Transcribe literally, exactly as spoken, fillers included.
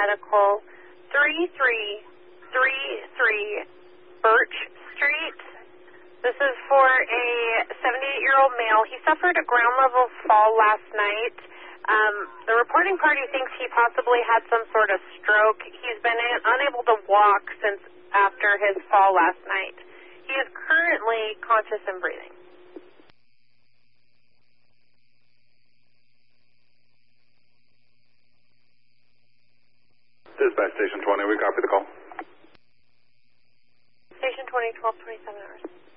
Medical, three three three three Birch Street. This is for a seventy-eight-year-old male. He suffered a ground-level fall last night. Um, the reporting party thinks he possibly had some sort of stroke. He's been a- unable to walk since after his fall last night. He is currently conscious and breathing. Dispatch Station twenty, we copy the call. Station twenty, twelve twenty-seven hours.